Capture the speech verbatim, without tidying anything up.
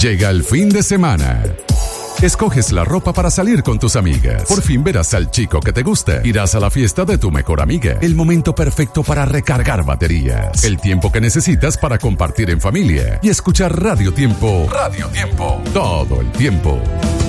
Llega el fin de semana. Escoges la ropa para salir con tus amigas. Por fin verás al chico que te gusta. Irás a la fiesta de tu mejor amiga. El momento perfecto para recargar baterías. El tiempo que necesitas para compartir en familia. Y escuchar Radio Tiempo. Radio Tiempo. Todo el tiempo.